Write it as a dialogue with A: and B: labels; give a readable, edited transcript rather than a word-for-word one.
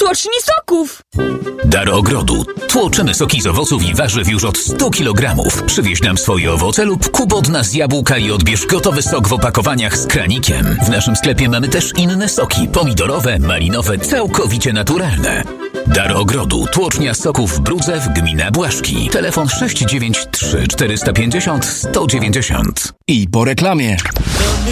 A: tłoczni soków.
B: Dar ogrodu. Tłoczymy soki z owoców i warzyw już od 100 kg. Przywieź nam swoje owoce lub kup od nas jabłka i odbierz gotowy sok w opakowaniach z kranikiem. W naszym sklepie mamy też inne soki. Pomidorowe, malinowe, całkowicie naturalne. Dar ogrodu. Tłocznia soków Brudzew, gmina Błaszki. Telefon 693 450 190.
C: I po reklamie.